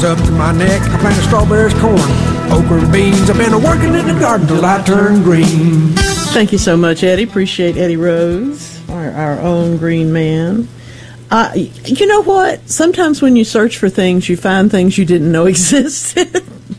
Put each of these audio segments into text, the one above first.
up to my neck. I planted strawberries, corn, okra, and beans. I've been working in the garden till I turn green. Thank you so much, Eddie. Appreciate Eddie Rose, our own green man. You know what? Sometimes when you search for things, you find things you didn't know existed.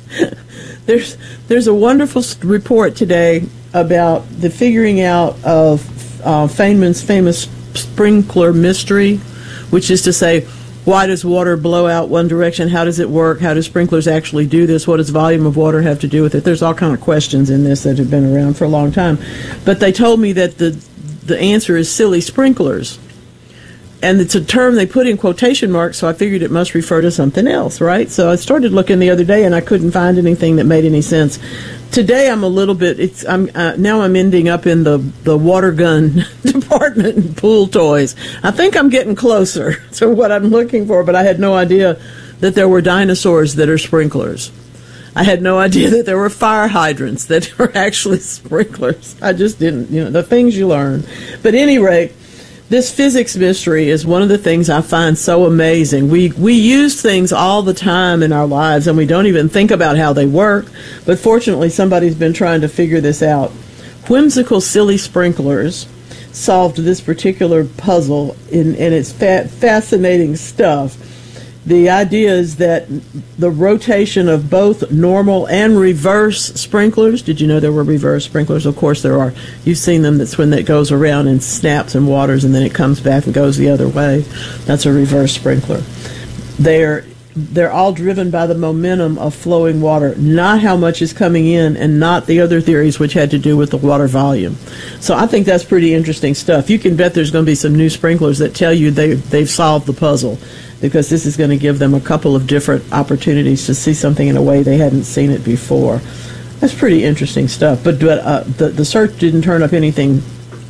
There's a wonderful report today about the figuring out of Feynman's famous sprinkler mystery, which is to say, why does water blow out one direction? How does it work? How do sprinklers actually do this? What does volume of water have to do with it? There's all kind of questions in this that have been around for a long time. But they told me that the answer is silly sprinklers. And it's a term they put in quotation marks, so I figured it must refer to something else, right? So I started looking the other day, and I couldn't find anything that made any sense. Today I'm a little bit. Now I'm ending up in the water gun department and pool toys. I think I'm getting closer to what I'm looking for, but I had no idea that there were dinosaurs that are sprinklers. I had no idea that there were fire hydrants that were actually sprinklers. I just didn't. The things you learn. But at any rate, this physics mystery is one of the things I find so amazing. We use things all the time in our lives, and we don't even think about how they work. But fortunately, somebody's been trying to figure this out. Whimsical, silly sprinklers solved this particular puzzle, and it's fascinating stuff. The idea is that the rotation of both normal and reverse sprinklers. Did you know there were reverse sprinklers? Of course there are. You've seen them. That's when that goes around and snaps and waters, and then it comes back and goes the other way. That's a reverse sprinkler. They're all driven by the momentum of flowing water, not how much is coming in, and not the other theories which had to do with the water volume. So I think that's pretty interesting stuff. You can bet there's going to be some new sprinklers that tell you they've solved the puzzle, because this is going to give them a couple of different opportunities to see something in a way they hadn't seen it before. That's pretty interesting stuff. But the search didn't turn up anything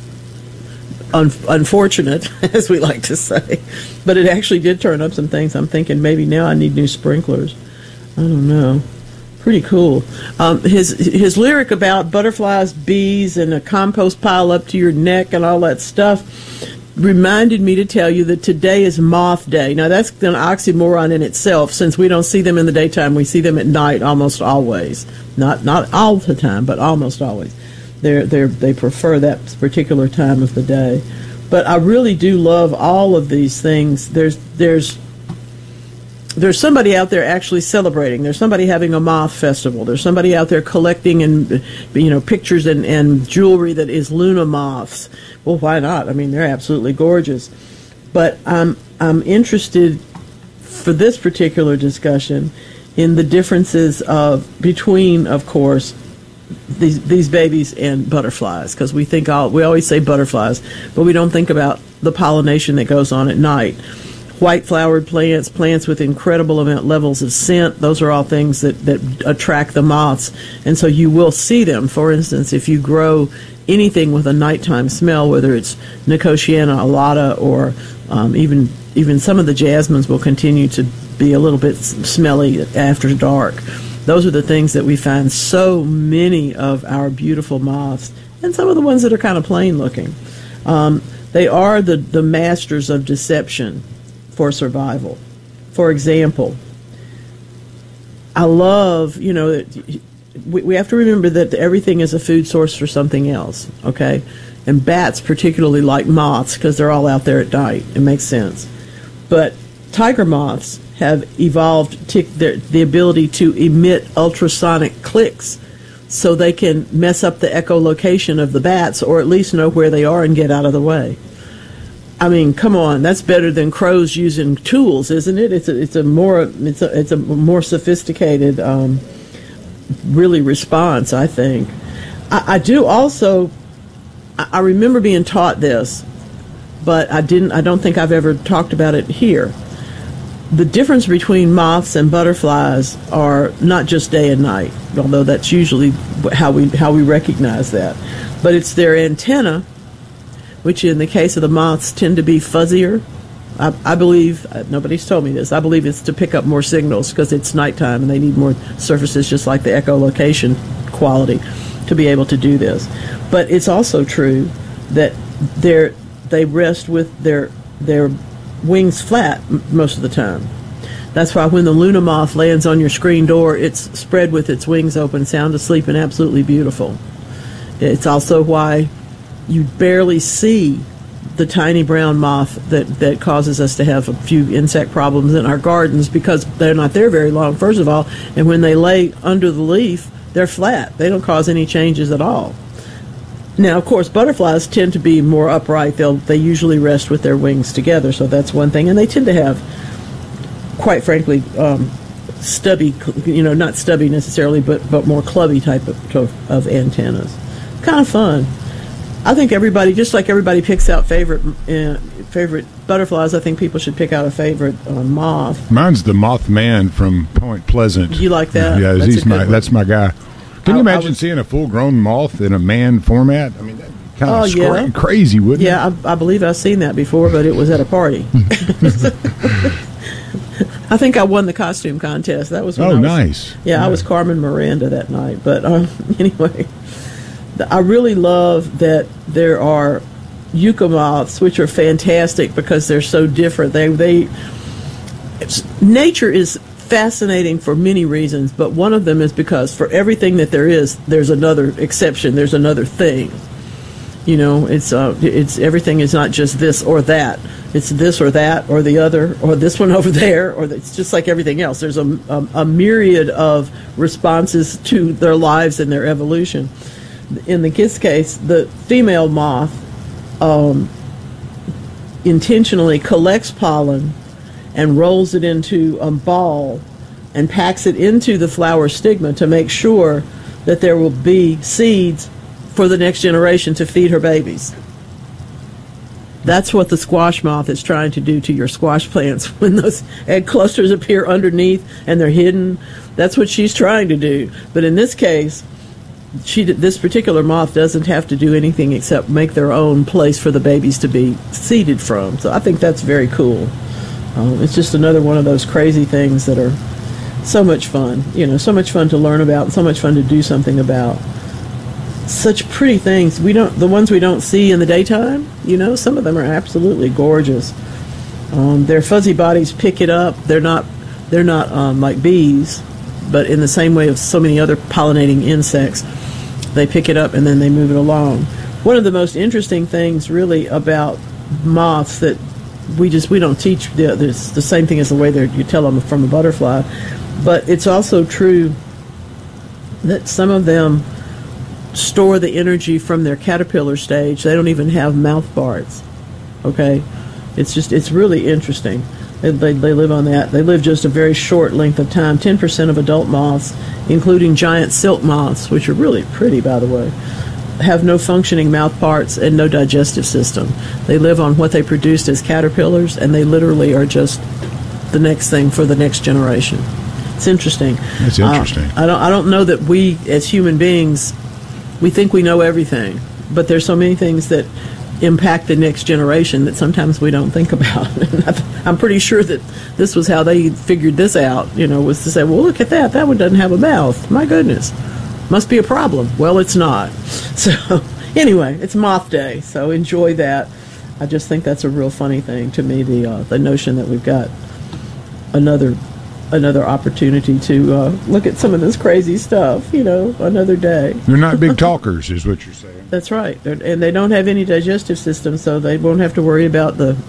unfortunate, as we like to say. But it actually did turn up some things. I'm thinking maybe now I need new sprinklers. I don't know. Pretty cool. His lyric about butterflies, bees, and a compost pile up to your neck and all that stuff reminded me to tell you that today is Moth Day. Now, that's an oxymoron in itself, since we don't see them in the daytime. We see them at night almost always. Not all the time, but almost always. They prefer that particular time of the day. But I really do love all of these things. There's somebody out there actually celebrating. There's somebody having a moth festival. There's somebody out there collecting and pictures and jewelry that is Luna moths. Well, why not? I mean, they're absolutely gorgeous. But I'm interested for this particular discussion in the differences between, of course, these babies and butterflies, because we always say butterflies, but we don't think about the pollination that goes on at night. White-flowered plants with incredible levels of scent, those are all things that attract the moths. And so you will see them. For instance, if you grow anything with a nighttime smell, whether it's Nicotiana alata or even some of the jasmines will continue to be a little bit smelly after dark. Those are the things that we find so many of our beautiful moths, and some of the ones that are kind of plain looking. They are the masters of deception for survival. For example, I love, we have to remember that everything is a food source for something else, okay? And bats particularly like moths because they're all out there at night. It makes sense. But tiger moths have evolved the ability to emit ultrasonic clicks so they can mess up the echolocation of the bats, or at least know where they are and get out of the way. I mean, come on, that's better than crows using tools, isn't it? It's a more sophisticated really response, I think. I do also, I remember being taught this, but I don't think I've ever talked about it here. The difference between moths and butterflies are not just day and night, although that's usually how we recognize that. But it's their antenna, which in the case of the moths tend to be fuzzier. I believe, nobody's told me this, I believe it's to pick up more signals because it's nighttime and they need more surfaces, just like the echolocation quality, to be able to do this. But it's also true that they rest with their wings flat most of the time. That's why when the Luna moth lands on your screen door, it's spread with its wings open, sound asleep, and absolutely beautiful. It's also why you barely see the tiny brown moth that causes us to have a few insect problems in our gardens, because they're not there very long, first of all, and when they lay under the leaf, they're flat. They don't cause any changes at all. Now, of course, butterflies tend to be more upright. They usually rest with their wings together, so that's one thing. And they tend to have, quite frankly, stubby, not stubby necessarily, but more clubby type of antennas. Kind of fun. I think everybody, just like everybody picks out favorite butterflies, I think people should pick out a favorite moth. Mine's the Mothman from Point Pleasant. You like that? Yeah, that's my guy. Can you imagine seeing a full-grown moth in a man format? I mean, that'd be kind of crazy, wouldn't it? Yeah, I believe I've seen that before, but it was at a party. I think I won the costume contest. That was when nice. Yeah, I was Carmen Miranda that night. But anyway, I really love that there are yucca moths, which are fantastic because they're so different. Nature is fascinating for many reasons, but one of them is because for everything that there is, there's another exception. There's another thing. It's everything is not just this or that. It's this or that or the other or this one over there, or it's just like everything else. There's a myriad of responses to their lives and their evolution. In this case, the female moth intentionally collects pollen and rolls it into a ball and packs it into the flower stigma to make sure that there will be seeds for the next generation to feed her babies. That's what the squash moth is trying to do to your squash plants. When those egg clusters appear underneath and they're hidden, that's what she's trying to do. But in this case, this particular moth doesn't have to do anything except make their own place for the babies to be seeded from. So I think that's very cool. It's just another one of those crazy things that are so much fun. So much fun to learn about, and so much fun to do something about. Such pretty things. The ones we don't see in the daytime, some of them are absolutely gorgeous. Their fuzzy bodies pick it up. They're not like bees, but in the same way of so many other pollinating insects, they pick it up and then they move it along. One of the most interesting things really about moths that we don't teach, the same thing as the way you tell them from a butterfly, but it's also true that some of them store the energy from their caterpillar stage. They don't even have mouth parts. Okay, it's really interesting. They live on that. They live just a very short length of time. 10% of adult moths, including giant silk moths, which are really pretty, by the way, have no functioning mouth parts and no digestive system. They live on what they produced as caterpillars, and they literally are just the next thing for the next generation. It's interesting. It's interesting. I don't know that we, as human beings, we think we know everything, but there's so many things that impact the next generation that sometimes we don't think about. I'm pretty sure that this was how they figured this out, was to say, well, look at that. That one doesn't have a mouth. My goodness. Must be a problem. Well, it's not. So, anyway, it's Moth Day, so enjoy that. I just think that's a real funny thing to me, the notion that we've got another opportunity to look at some of this crazy stuff, another day. They're not big talkers, is what you're saying. That's right. And they don't have any digestive system, so they won't have to worry about the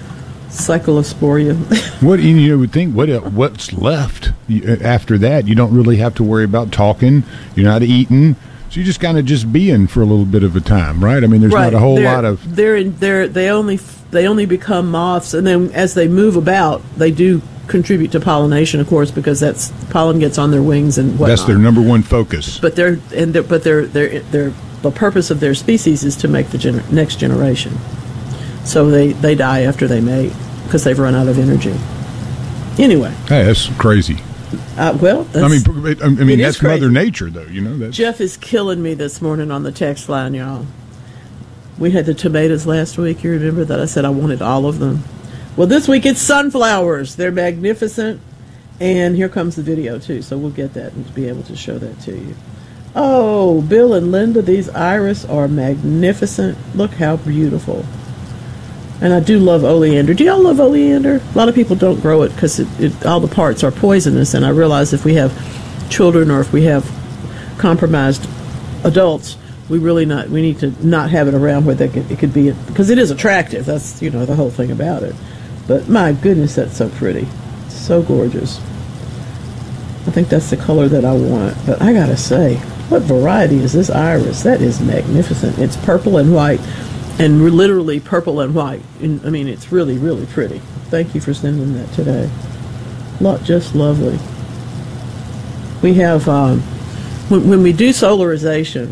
cyclosporia. What you would think? What's left after that? You don't really have to worry about talking. You're not eating, so you just kind of just being for a little bit of a time, right? I mean, there's not a whole lot of. They only become moths, and then as they move about, they do contribute to pollination, of course, because that's pollen gets on their wings and whatnot. That's their number one focus. But the purpose of their species is to make the next generation. So they die after they mate because they've run out of energy. Anyway. Hey, that's crazy. Well, that's crazy. Mother Nature, though. That's... Jeff is killing me this morning on the text line, y'all. We had the tomatoes last week. You remember that I said I wanted all of them. Well, this week it's sunflowers. They're magnificent. And here comes the video, too. So we'll get that and be able to show that to you. Oh, Bill and Linda, these iris are magnificent. Look how beautiful. And I do love oleander. Do y'all love oleander? A lot of people don't grow it because all the parts are poisonous. And I realize if we have children or if we have compromised adults, we need to not have it around where it could be, because it is attractive. That's, the whole thing about it. But my goodness, that's so pretty. So gorgeous. I think that's the color that I want. But I gotta say, what variety is this iris? That is magnificent. It's purple and white. And we're literally purple and white. And, I mean, it's really, really pretty. Thank you for sending that today. Just lovely. We have, when we do solarization,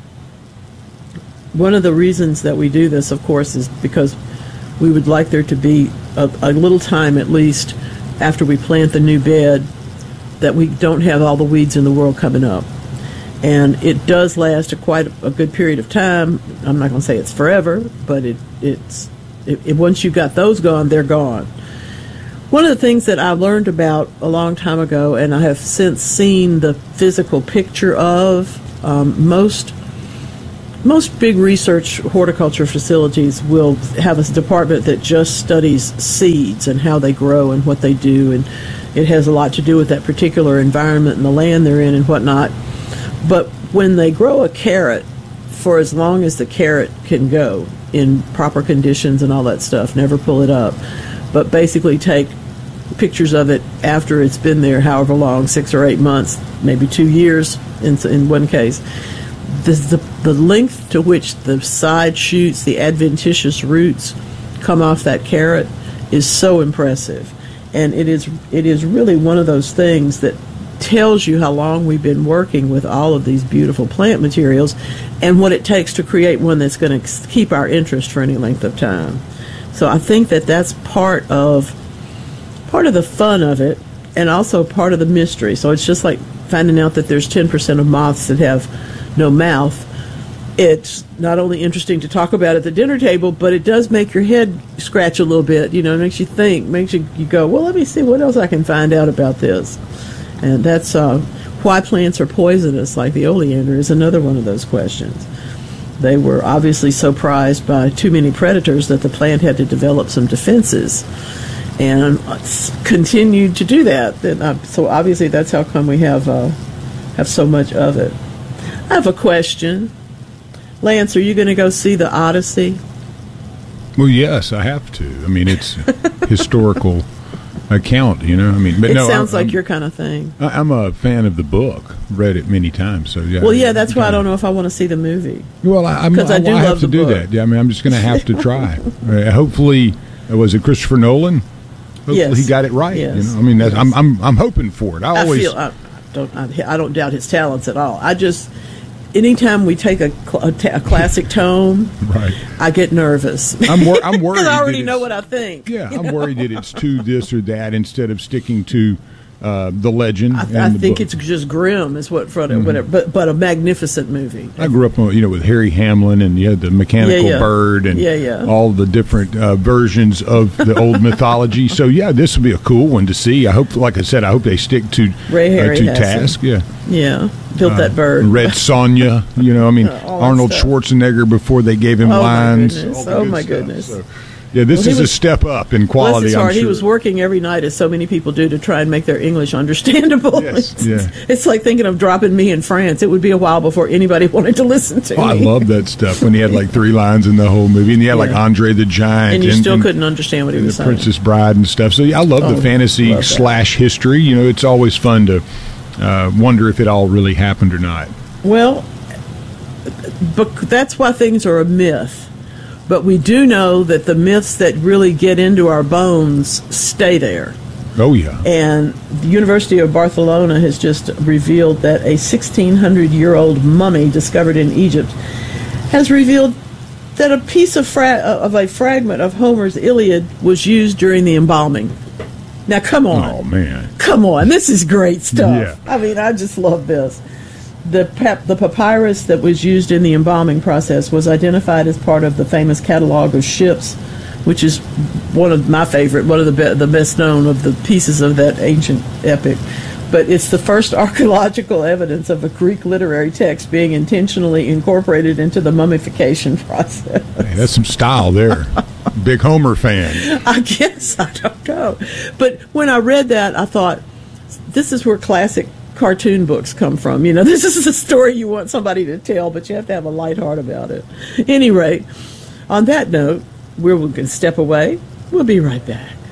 one of the reasons that we do this, of course, is because we would like there to be a little time, at least, after we plant the new bed, that we don't have all the weeds in the world coming up. And it does last quite a good period of time. I'm not going to say it's forever, but it's once you've got those gone, they're gone. One of the things that I learned about a long time ago, and I have since seen the physical picture of, most big research horticulture facilities will have a department that just studies seeds and how they grow and what they do, and it has a lot to do with that particular environment and the land they're in and whatnot. But when they grow a carrot, for as long as the carrot can go in proper conditions and all that stuff, never pull it up, but basically take pictures of it after it's been there however long, 6 or 8 months, maybe 2 years in one case, the length to which the side shoots, the adventitious roots come off that carrot is so impressive. And it is really one of those things that tells you how long we've been working with all of these beautiful plant materials and what it takes to create one that's going to keep our interest for any length of time. So I think that that's part of the fun of it, and also part of the mystery. So it's just like finding out that there's 10% of moths that have no mouth. It's not only interesting to talk about at the dinner table, but it does make your head scratch a little bit. It makes you think, makes you go, well, let me see what else I can find out about this. And that's why plants are poisonous, like the oleander, is another one of those questions. They were obviously so prized by too many predators that the plant had to develop some defenses, and continued to do that. So obviously that's how come we have so much of it. I have a question. Lance, are you going to go see the Odyssey? Well, yes, I have to. I mean, it's historical account, but it no, sounds like your kind of thing. I'm a fan of the book. Read it many times, so yeah. Well, yeah, that's why I don't know if I want to see the movie. Well, I have to do that. Yeah, I'm just going to have to try. Hopefully, was it Christopher Nolan? Hopefully yes. He got it right. Yes. That's, I'm hoping for it. I don't doubt his talents at all. Anytime we take a classic tome, right, I get nervous. I'm worried. Because I already know what I think. Yeah, I'm worried that it's too this or that instead of sticking to the legend. I think it's just grim, is what whatever. But a magnificent movie. I grew up, with Harry Hamlin and the mechanical bird and all the different versions of the old mythology. So this will be a cool one to see. I hope, like I said, they stick to task. Yeah. Built that bird. Red Sonja, Arnold Schwarzenegger before they gave him lines. My goodness. So, this is a step up in quality. Bless his heart. I'm sure. He was working every night, as so many people do, to try and make their English understandable. Yes, it's like thinking of dropping me in France. It would be a while before anybody wanted to listen to me. I love that stuff when he had like 3 lines in the whole movie, and he had like Andre the Giant, and you still couldn't understand what he was saying. The Princess Bride and stuff. So I love the fantasy / history. It's always fun to wonder if it all really happened or not. Well, but that's why things are a myth. But we do know that the myths that really get into our bones stay there. Oh, yeah. And the University of Barcelona has just revealed that a 1,600-year-old mummy discovered in Egypt has revealed that a piece of a fragment of Homer's Iliad was used during the embalming. Now, come on. Oh, man. Come on. This is great stuff. Yeah. I mean, I just love this. The papyrus that was used in the embalming process was identified as part of the famous catalog of ships, which is one of my favorite, one of the best known of the pieces of that ancient epic. but it's the first archaeological evidence of a Greek literary text being intentionally incorporated into the mummification process. Hey, that's some style there. Big Homer fan. I guess, I don't know. But when I read that, I thought, this is where classic cartoon books come from. You know, this is a story you want somebody to tell, but you have to have a light heart about it. Any rate, on that note, we're going to step away. We'll be right back.